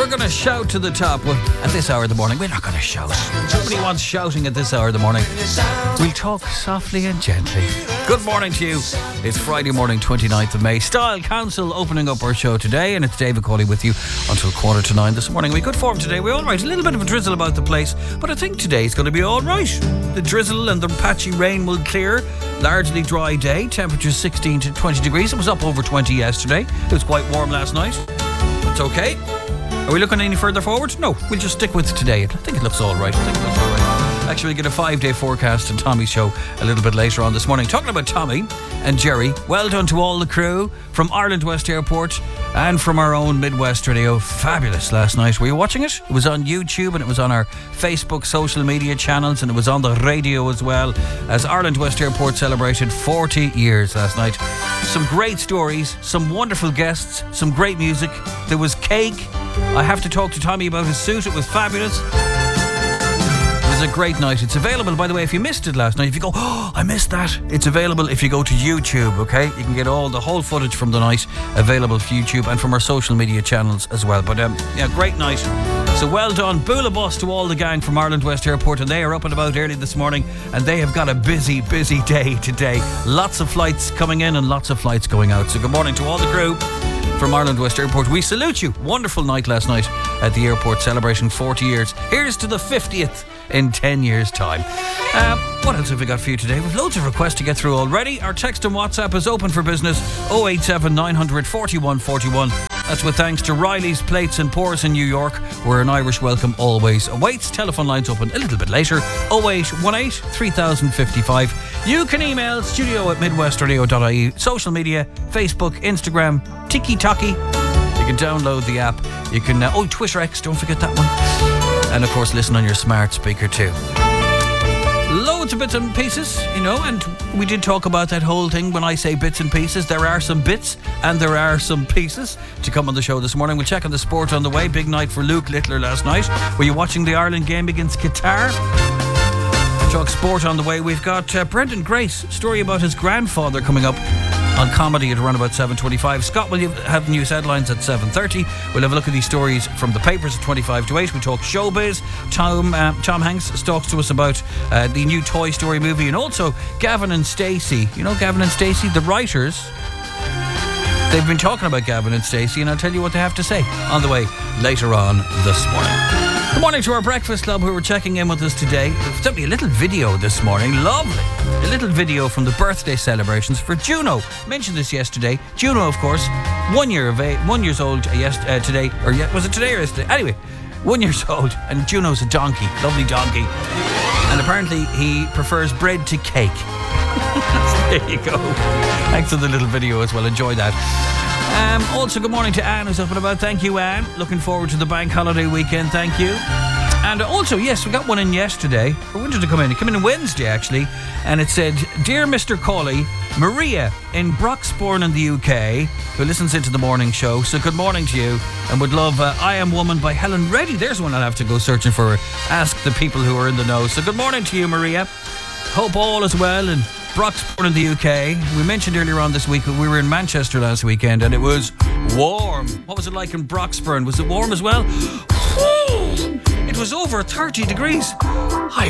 going to shout to the top. Well, at this hour of the morning, we're not going to shout. Nobody wants shouting at this hour of the morning. We'll talk softly and gently. Good morning to you. It's Friday morning, 29th of May. Style Council opening up our show today, and it's David Cawley with you until 8:45 this morning. We're good form today. We're all right. A little bit of a drizzle about the place, but I think today's going to be all right. The drizzle and the patchy rain will clear. Largely dry day. Temperature 16 to 20 degrees. It was up over 20 yesterday. It was quite warm last night. It's okay. Are we looking any further forward? No, we'll just stick with today. I think it looks all right. Actually, we'll get a 5-day forecast on Tommy's show a little bit later on this morning. Talking about Tommy and Jerry, well done to all the crew from Ireland West Airport and from our own Midwest Radio. Fabulous last night. Were you watching it? It was on YouTube and it was on our Facebook social media channels and it was on the radio as well, as Ireland West Airport celebrated 40 years last night. Some great stories, some wonderful guests, some great music. There was cake. I have to talk to Tommy about his suit. It was fabulous. It was a great night. It's available, by the way, if you missed it last night. If you go, oh, I missed that. It's available if you go to YouTube, okay? You can get the whole footage from the night available for YouTube and from our social media channels as well. But yeah, great night. So well done. Bula bus to all the gang from Ireland West Airport, and they are up and about early this morning, and they have got a busy, busy day today. Lots of flights coming in and lots of flights going out. So good morning to all the crew from Ireland West Airport. We salute you. Wonderful night last night at the airport celebrating 40 years. Here's to the 50th in 10 years' time. What else have we got for you today? We've loads of requests to get through already. Our text and WhatsApp is open for business. 087 900 41 41. That's with thanks to Riley's Plates and Pours in New York, where an Irish welcome always awaits. Telephone lines open a little bit later. 0818 3055. You can email studio@midwestradio.ie. Social media, Facebook, Instagram, TikTok. You can download the app. You can Twitter X, don't forget that one. And of course listen on your smart speaker too. Loads of bits and pieces, and we did talk about that whole thing. When I say bits and pieces, there are some bits and there are some pieces to come on the show this morning. We'll check on the sport on the way. Big night for Luke Littler last night. Were you watching the Ireland game against Qatar? Talk sport on the way. We've got Brendan Grace, story about his grandfather coming up on comedy at around about 7:25. Scott will have news headlines at 7:30. We'll have a look at these stories from the papers at 25 to 8. We talk showbiz. Tom Hanks talks to us about the new Toy Story movie, and also Gavin and Stacey. You know Gavin and Stacey, the writers. They've been talking about Gavin and Stacey, and I'll tell you what they have to say on the way later on this morning. Good morning to our Breakfast Club who were checking in with us today. They've sent me a little video this morning. Lovely. A little video from the birthday celebrations for Juno. Mentioned this yesterday. Juno, of course, 1 years old today. Or was it today or yesterday? Anyway, 1 year old. And Juno's a donkey. Lovely donkey. And apparently he prefers bread to cake. There you go. Thanks for the little video as well. Enjoy that. Also, good morning to Anne, who's up and about. Thank you, Anne. Looking forward to the bank holiday weekend. Thank you. And also, yes, we got one in yesterday. We wanted to come in. It came in Wednesday, actually. And it said, Dear Mr. Cawley, Maria in Broxbourne in the UK, who listens into the morning show. So good morning to you. And would love I Am Woman by Helen Reddy. There's one I'll have to go searching for. Ask the people who are in the know. So good morning to you, Maria. Hope all is well in Broxbourne in the UK. We mentioned earlier on this week that we were in Manchester last weekend and it was warm. What was it like in Broxbourne? Was it warm as well? It was over 30 degrees. I